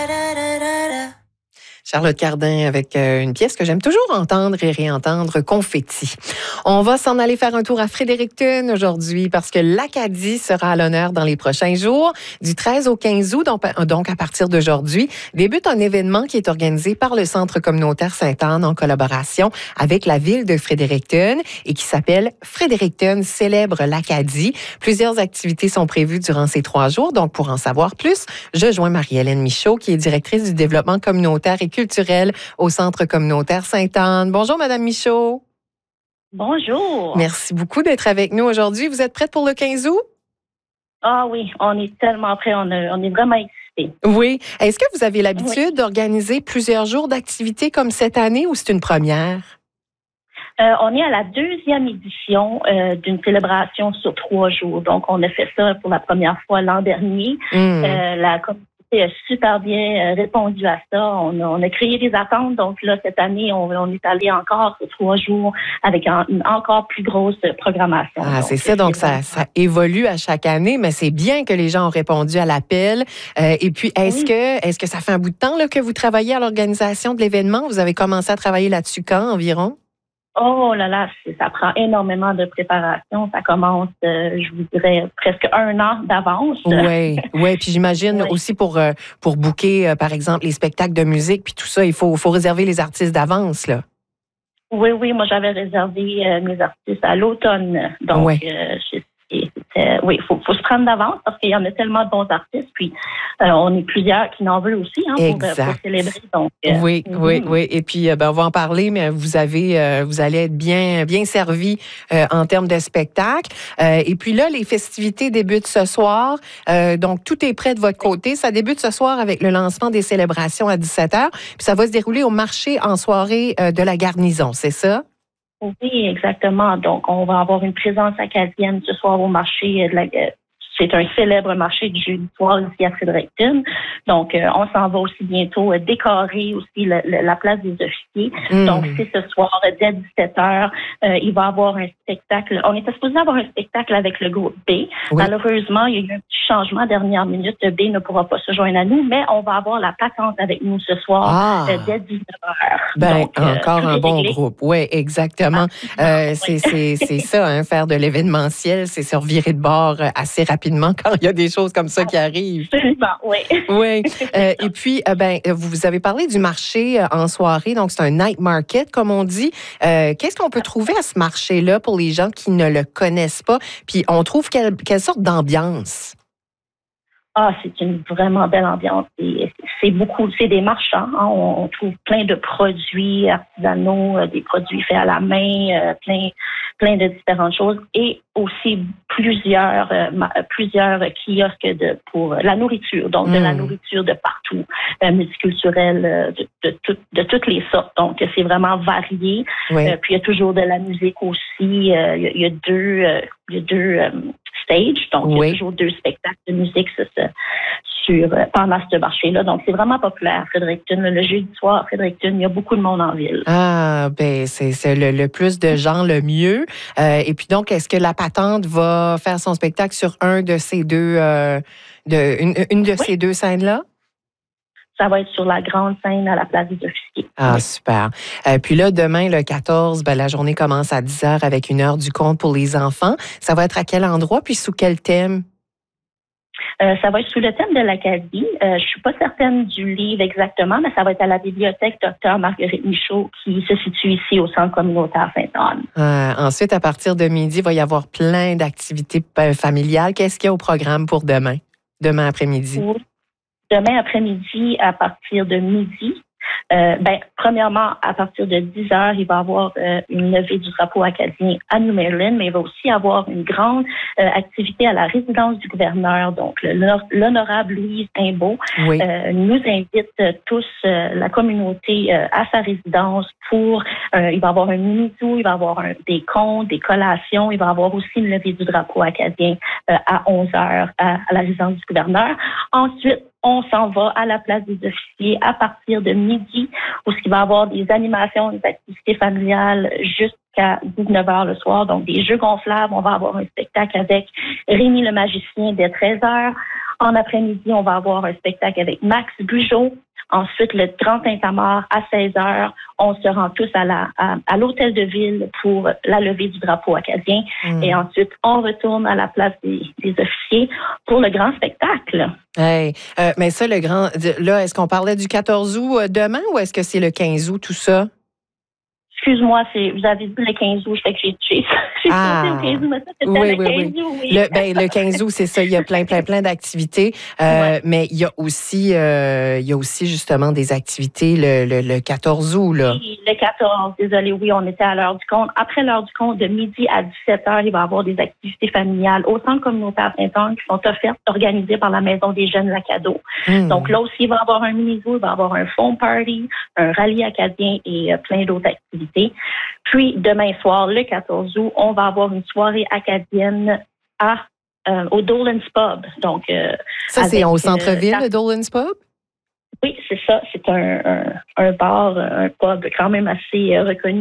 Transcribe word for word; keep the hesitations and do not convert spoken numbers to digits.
Charlotte Cardin avec euh, une pièce que j'aime toujours entendre et réentendre, Confetti. On va s'en aller faire un tour à Fredericton aujourd'hui parce que l'Acadie sera à l'honneur dans les prochains jours. Du treize au quinze août, donc, donc à partir d'aujourd'hui, débute un événement qui est organisé par le Centre communautaire Sainte-Anne en collaboration avec la ville de Fredericton et qui s'appelle Fredericton célèbre l'Acadie. Plusieurs activités sont prévues durant ces trois jours. Donc, pour en savoir plus, je joins Marie-Hélène Michaud, qui est directrice du développement communautaire et culturel au Centre communautaire Sainte-Anne. Bonjour, Madame Michaud. Bonjour. Merci beaucoup d'être avec nous aujourd'hui. Vous êtes prête pour le quinze août? Ah oui, on est tellement prêts. On, a, on est vraiment excités. Oui. Est-ce que vous avez l'habitude oui. d'organiser plusieurs jours d'activités comme cette année ou c'est une première? Euh, on est à la deuxième édition euh, d'une célébration sur trois jours. Donc, on a fait ça pour la première fois l'an dernier. Mmh. Euh, la communauté a super bien répondu à ça. On a, on a créé des attentes. Donc là, cette année, on, on est allé encore sur trois jours avec un, une encore plus grosse programmation. Ah, c'est ça. Donc, ça, ça évolue à chaque année, mais c'est bien que les gens ont répondu à l'appel. Euh, et puis, est-ce oui. que est-ce que ça fait un bout de temps là, que vous travaillez à l'organisation de l'événement? Vous avez commencé à travailler là-dessus quand environ? Oh là là, ça prend énormément de préparation. Ça commence, euh, je vous dirais, presque un an d'avance. Oui, oui. Puis j'imagine oui. aussi pour euh, pour booker, euh, par exemple, les spectacles de musique, puis tout ça, il faut, faut réserver les artistes d'avance, là. Oui, oui. Moi, j'avais réservé euh, mes artistes à l'automne. Donc, oui. euh, oui, il faut, faut se prendre d'avance parce qu'il y en a tellement de bons artistes. Puis, euh, on est plusieurs qui n'en veulent aussi hein, pour, pour célébrer. Donc, euh, oui, mm-hmm. oui, oui. Et puis, euh, ben, on va en parler, mais vous avez, euh, vous allez être bien, bien servi euh, en termes de spectacle. Euh, et puis là, les festivités débutent ce soir. Euh, donc, tout est prêt de votre côté. Ça débute ce soir avec le lancement des célébrations à dix-sept heures. Puis, ça va se dérouler au marché en soirée euh, de la garnison, c'est ça? Oui, exactement. Donc, on va avoir une présence acadienne ce soir au marché de la... C'est un célèbre marché du jeudi soir ici à Fredericton. Donc, euh, on s'en va aussi bientôt euh, décorer aussi le, le, la place des officiers. Mmh. Donc, c'est ce soir, dès dix-sept heures, euh, il va y avoir un spectacle. On était supposé avoir un spectacle avec le groupe B. Oui. Malheureusement, il y a eu un petit changement dernière minute. B ne pourra pas se joindre à nous, mais on va avoir la patente avec nous ce soir, ah. euh, dès dix-neuf heures. Ben, Donc, encore euh, un bon réglé. Groupe. Oui, exactement. Ah, euh, c'est, c'est, c'est ça, hein, faire de l'événementiel, c'est se revirer de bord assez rapidement quand il y a des choses comme ça qui arrivent. Absolument, oui. Oui. Euh, et puis, euh, ben, vous avez parlé du marché euh, en soirée, donc c'est un night market, comme on dit. Euh, qu'est-ce qu'on peut trouver à ce marché-là pour les gens qui ne le connaissent pas? Puis, on trouve quelle, quelle sorte d'ambiance? Ah, c'est une vraiment belle ambiance. C'est, c'est beaucoup, c'est des marchands. Hein. On, on trouve plein de produits artisanaux, euh, des produits faits à la main, euh, plein, plein de différentes choses, et aussi plusieurs, euh, plusieurs kiosques de pour la nourriture, donc mmh. de la nourriture de partout, euh, multiculturelle, euh, de, de, de, de toutes les sortes. Donc, c'est vraiment varié. Oui. Euh, puis il y a toujours de la musique aussi. Euh, il, y a, il y a deux, euh, il y a deux euh, stages, donc oui. il y a toujours deux spectacles de musique ça, ça, sur, euh, pendant ce marché-là. Donc, c'est vraiment populaire à Fredericton. Le jeudi soir à Fredericton, il y a beaucoup de monde en ville. Ah, ben c'est, c'est le, le plus de gens, le mieux. Euh, et puis donc, est-ce que la patente va faire son spectacle sur un de ces deux, euh, de, une, une de oui. ces deux scènes-là? Ça va être sur la grande scène à la place des officiers. Ah, oui. Super. Euh, puis là, demain, le quatorze, ben, la journée commence à dix heures avec une heure du conte pour les enfants. Ça va être à quel endroit puis sous quel thème? Euh, ça va être sous le thème de l'Acadie. Euh, je suis pas certaine du livre exactement, mais ça va être à la bibliothèque Docteur Marguerite Michaud qui se situe ici au Centre communautaire Sainte-Anne. Euh, ensuite, à partir de midi, il va y avoir plein d'activités familiales. Qu'est-ce qu'il y a au programme pour demain, demain après-midi? Oui. Demain après-midi, à partir de midi, euh, ben, premièrement, à partir de dix heures, il va y avoir euh, une levée du drapeau acadien à New Maryland, mais il va aussi avoir une grande euh, activité à la résidence du gouverneur. Donc, le, l'honorable Louise Imbeau oui. euh, nous invite euh, tous, euh, la communauté, euh, à sa résidence pour, euh, il va y avoir un mini-zoo, il va y avoir un, des contes, des collations, il va y avoir aussi une levée du drapeau acadien euh, à onze heures à, à la résidence du gouverneur. Ensuite, on s'en va à la place des officiers à partir de midi, où il va y avoir des animations, des activités familiales jusqu'à dix-neuf heures le soir. Donc, des jeux gonflables. On va avoir un spectacle avec Rémi le magicien dès treize heures. En après-midi, on va avoir un spectacle avec Max Bugeaud. Ensuite, le Grand Tintamarre à seize heures. On se rend tous à, la, à, à l'hôtel de ville pour la levée du drapeau acadien. Mm. Et ensuite, on retourne à la place des, des officiers pour le grand spectacle. Hey, euh, mais ça, le grand... Là, est-ce qu'on parlait du quatorze août demain ou est-ce que c'est le quinze août, tout ça? Excuse-moi, c'est, vous avez dit le quinze août, je fais que j'ai j'ai, j'ai ah, le quinze août, mais ça, c'était oui, le oui, quinze oui. août, oui. Le, ben, le quinze août, c'est ça, il y a plein, plein, plein d'activités. Euh, ouais. Mais il y a aussi, euh, il y a aussi justement des activités le, le, le quatorze août, là. Oui, le quatorze, désolé, oui, on était à l'heure du compte. Après l'heure du compte, de midi à dix-sept heures, il va y avoir des activités familiales au centre communautaire Saint-Anne qui sont offertes, organisées par la Maison des jeunes Acado. Mmh. Donc là aussi, il va y avoir un mini-zoo, il va y avoir un foam party, un rallye acadien et euh, plein d'autres activités. Puis, demain soir, le quatorze août, on va avoir une soirée acadienne à, euh, au Dolan's Pub. Donc, euh, ça, avec, c'est au centre-ville, euh, le Dolan's Pub? Oui, c'est ça. C'est un, un, un bar, un pub quand même assez euh, reconnu